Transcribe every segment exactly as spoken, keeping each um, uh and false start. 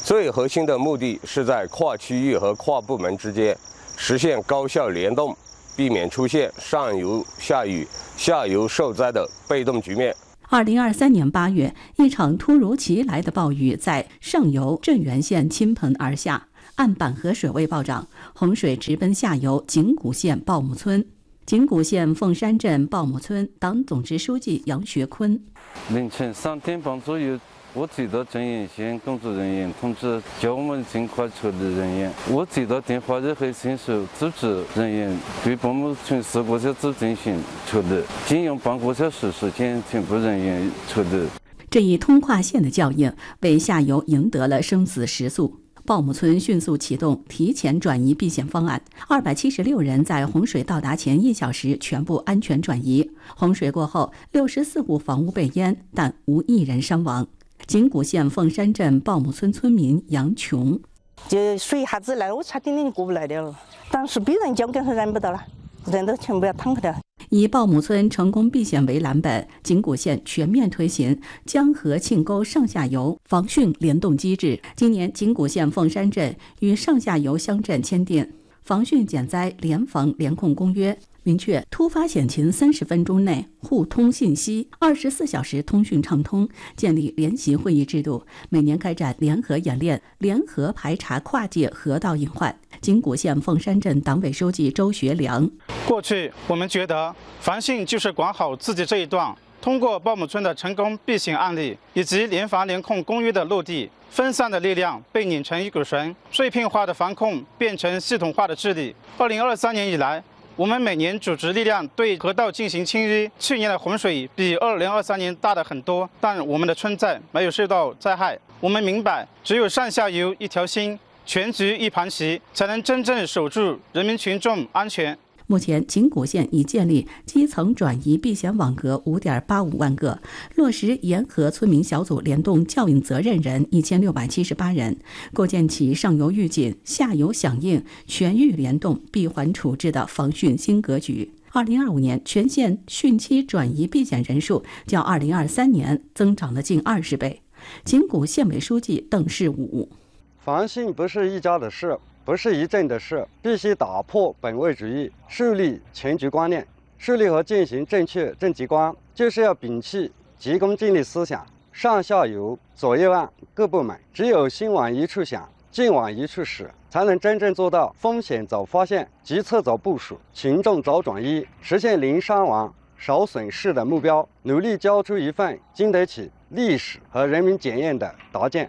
最核心的目的是在跨区域和跨部门之间实现高效联动，避免出现上游下雨、下游受灾的被动局面。 二零二三年八月，一场突如其来的暴雨在上游镇原县倾盆而下，案板河水位暴涨，洪水直奔下游景谷县鲍母村。景谷县凤山镇鲍母村党总支书记杨学坤： 凌晨三点半左右，我接到镇原县工作人员通知，叫我们尽快处理人员。我接到电话以后，迅速组织人员对鲍母村四个小时进行处理，仅用半个小时时间全部人员处理。 这一通跨线的效应为下游赢得了生死时速。鲍母村迅速启动提前转移避险方案，二百七十六人在洪水到达前一小时全部安全转移。洪水过后，六十四户房屋被淹，但无一人伤亡。景谷县凤山镇鲍母村村民杨琼： 就水一下子来，我差点点过不来了。当时比人脚根本人不到了，人都全部要躺下了。 以鲍母村成功避险为蓝本，景谷县全面推行江河庆沟上下游防汛联动机制。今年，景谷县凤山镇与上下游乡镇签订防汛减灾联防联控公约，明确突发险情三十分钟内互通信息，二十四小时通讯畅通，建立联席会议制度，每年开展联合演练，联合排查跨界河道隐患。景谷县凤山镇党委书记周学良： 过去我们觉得防汛就是管好自己这一段，通过鲍母村的成功避险案例以及联防联控公约的落地，分散的力量被拧成一股绳，碎片化的防控变成系统化的治理。二零二三年以来，我们每年组织力量对河道进行清淤。去年的洪水比二零二三年大的很多，但我们的村寨没有受到灾害。我们明白，只有上下游一条心，全局一盘棋，才能真正守住人民群众安全。 目前，景谷县已建立基层转移避险网格 五点八五万个，落实沿河村民小组联动教育责任人一千六百七十八人，构建起上游预警、下游响应、全域联动、闭环处置的防汛新格局。二零二五年，全县汛期转移避险人数较二零二三年增长了近二十倍。景谷县委书记邓世武： 防汛不是一家的事，不是一镇的事，必须打破本位主义，树立全局观念，树立和践行正确政绩观，就是要摒弃急功近利思想，上下游、左右岸各部门只有心往一处想，劲往一处使，才能真正做到风险早发现、急策早部署、群众早转移，实现零伤亡、少损失的目标，努力交出一份经得起历史和人民检验的答卷。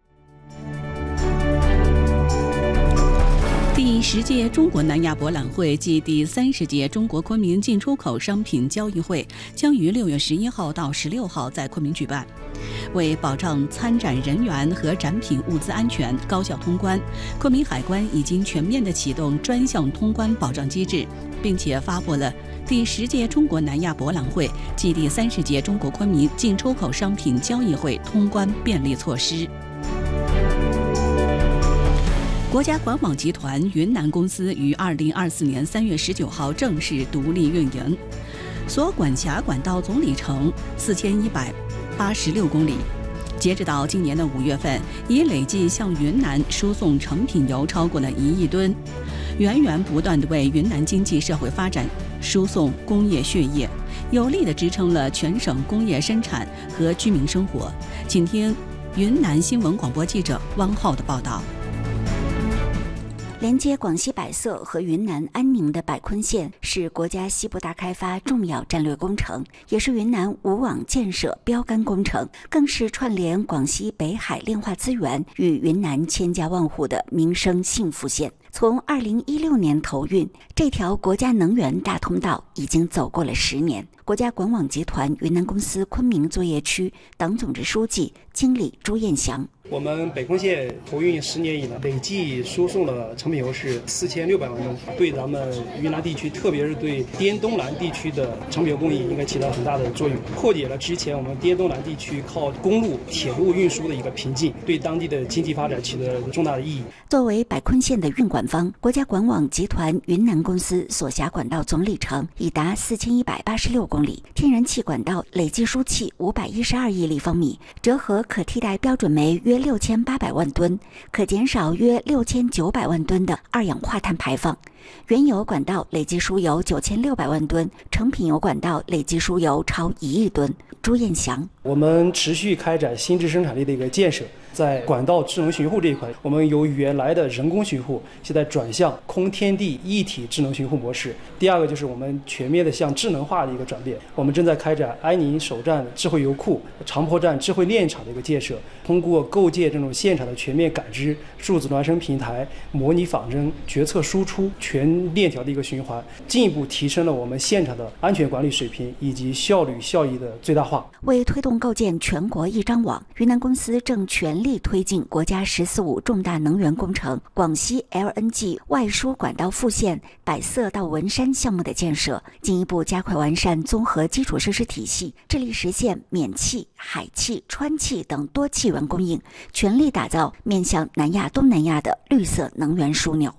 第十届中国南亚博览会暨第三十届中国昆明进出口商品交易会将于六月十一号到十六号在昆明举办。为保障参展人员和展品物资安全、高效通关，昆明海关已经全面地启动专项通关保障机制，并且发布了第十届中国南亚博览会暨第三十届中国昆明进出口商品交易会通关便利措施。国家管网集团云南公司于二零二四年三月十九号正式独立运营，所管辖管道总里程四千一百八十六公里。截止到今年的五月份，已累计向云南输送成品油超过了一亿吨，源源不断地为云南经济社会发展输送工业血液，有力地支撑了全省工业生产和居民生活。请听云南新闻广播记者汪浩的报道。 连接广西百色和云南安宁的百昆线是国家西部大开发重要战略工程，也是云南五网建设标杆工程，更是串联广西北海炼化资源与云南千家万户的民生幸福线。从二零一六年投运，这条国家能源大通道已经走过了十年。国家管网集团云南公司昆明作业区党总支书记、经理朱彦祥： 我们北昆线投运十年以来，累计输送的成品油是四千六百万吨，对咱们云南地区，特别是对滇东南地区的成品油供应应该起到很大的作用，破解了之前我们滇东南地区靠公路、铁路运输的一个瓶颈，对当地的经济发展起了重大的意义。 作为百昆线的运管方，国家管网集团云南公司所辖管道总里程已达四千一百八十六公里，天然气管道累计输气五百一十二亿立方米，折合可替代标准煤约六千八百万吨，可减少约六千九百万吨的二氧化碳排放。原油管道累计输油九千六百万吨，成品油管道累计输油超一亿吨。朱彦祥， 我们持续开展新质生产力的一个建设，在管道智能巡护这一块，我们由原来的人工巡护，现在转向空天地一体智能巡护模式。第二个就是我们全面的向智能化的一个转变，我们正在开展安宁首站智慧油库、长坡站智慧炼厂的一个建设，通过构建这种现场的全面感知、数字孪生平台、模拟仿真、决策输出全链条的一个循环，进一步提升了我们现场的安全管理水平以及效率效益的最大化。 为推动构建全国一张网，云南公司正全力推进国家“十四五”重大能源工程广西 L N G 外输管道复线百色到文山项目的建设，进一步加快完善综合基础设施体系，致力实现免气、海气、川气等多气源供应，全力打造面向南亚、东南亚的绿色能源枢纽。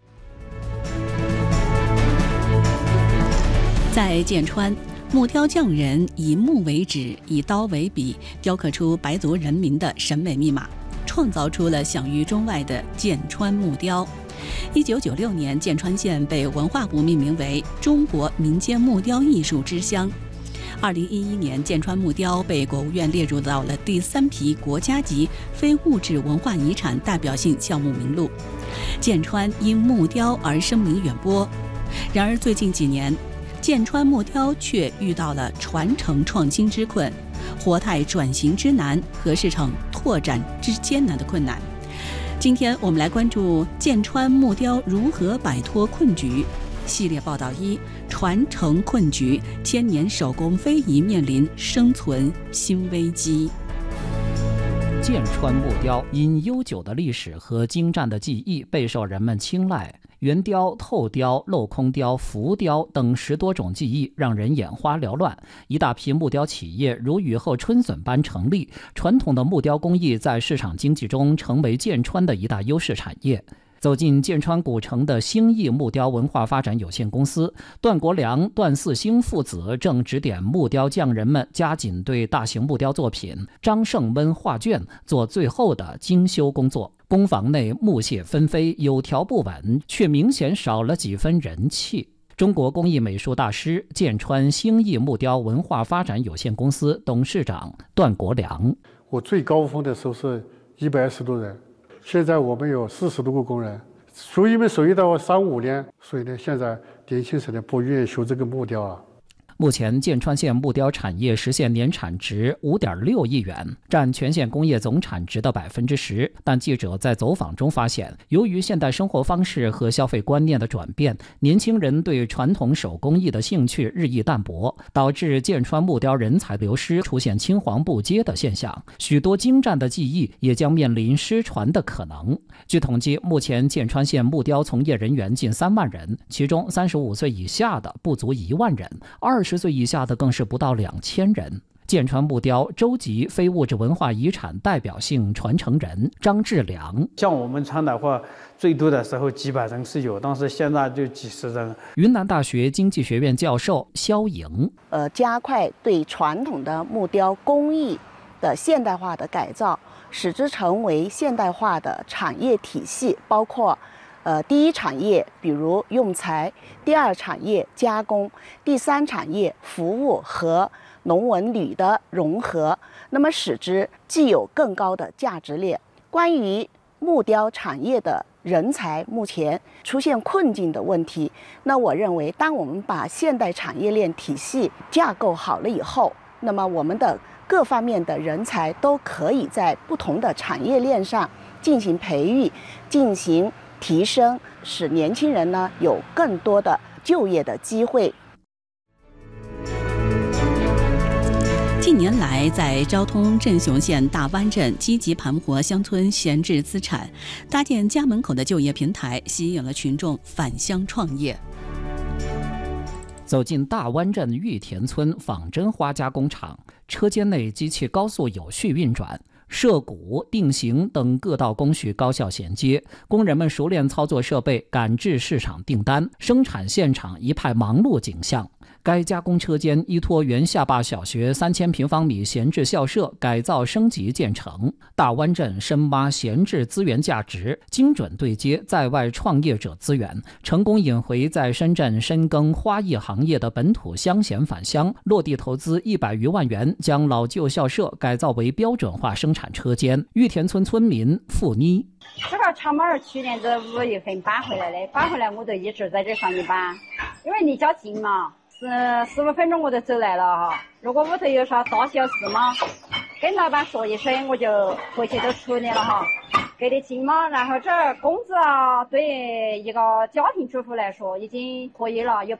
在剑川，木雕匠人以木为纸，以刀为笔，雕刻出白族人民的审美密码，创造出了享誉中外的剑川木雕。一九九六年，剑川县被文化部命名为中国民间木雕艺术之乡。二零一一年，剑川木雕被国务院列入到了第三批国家级非物质文化遗产代表性项目名录。剑川因木雕而声名远播，然而最近几年，剑川木雕却遇到了传承创新之困、活态转型之难和市场拓展之艰难的困难。今天我们来关注剑川木雕如何摆脱困局。系列报道一：传承困局，千年手工非遗面临生存新危机。 剑川木雕因悠久的历史和精湛的技艺备受人们青睐，圆雕、透雕、镂空雕、浮雕等十多种技艺让人眼花缭乱。一大批木雕企业如雨后春笋般成立，传统的木雕工艺在市场经济中成为剑川的一大优势产业。走进剑川古城的兴义木雕文化发展有限公司，段国良、段四兴父子正指点木雕匠人们加紧对大型木雕作品张胜温画卷做最后的精修工作。工房内木屑纷飞，有条不紊，却明显少了几分人气。中国工艺美术大师、剑川兴义木雕文化发展有限公司董事长段国良： 我最高峰的时候是一百二十多人，现在我们有四十多个工人，所以们手艺到三五年，所以呢，现在年轻人呢不愿意学这个木雕啊。 目前，剑川县木雕产业实现年产值五点六亿元，占全县工业总产值的百分之十。但记者在走访中发现，由于现代生活方式和消费观念的转变，年轻人对传统手工艺的兴趣日益淡薄，导致剑川木雕人才流失，出现青黄不接的现象。许多精湛的技艺也将面临失传的可能。据统计，目前剑川县木雕从业人员近三万人，其中三十五岁以下的不足一万人，二十岁以下的更是不到两千人。剑川木雕州级非物质文化遗产代表性传承人张志良： 像我们传的话，最多的时候几百人是有，但是现在就几十人。 云南大学经济学院教授肖颖： 呃，加快对传统的木雕工艺的现代化的改造，使之成为现代化的产业体系，包括呃，第一产业比如用材，第二产业加工，第三产业服务和农文旅的融合，那么使之既有更高的价值链。关于木雕产业的人才目前出现困境的问题，那我认为，当我们把现代产业链体系架构好了以后，那么我们的各方面的人才都可以在不同的产业链上进行培育，进行提升，使年轻人呢有更多的就业的机会。 近年来，在昭通镇雄县大湾镇积极盘活乡村闲置资产，搭建家门口的就业平台，吸引了群众返乡创业。 走进大湾镇玉田村仿真花加工厂，车间内机器高速有序运转， 涉谷、定型等各道工序高效衔接，工人们熟练操作设备，赶制市场订单，生产现场一派忙碌景象。该加工车间依托原下坝小学三千平方米闲置校舍改造升级建成，大湾镇深挖闲置资源价值，精准对接在外创业者资源，成功引回在深圳深耕花艺行业的本土乡贤返乡，落地投资一百余万元，将老旧校舍改造为标准化生产车间。玉田村村民付妮： 这个厂板去年的五月份搬回来的，搬回来我就一直在这上面搬，因为离家近嘛。是十五分钟我就走来了哈。如果屋头有啥大小事嘛，跟老板说一声，我就回去就处理了哈。给的近嘛，然后这工资啊，对一个家庭主妇来说已经可以了，有